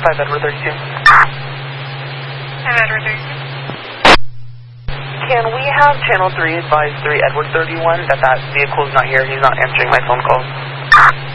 5 Edward 32. 5 Edward 32. Can we have Channel 3 advise 3 Edward 31 that vehicle is not here? He's not answering my phone calls.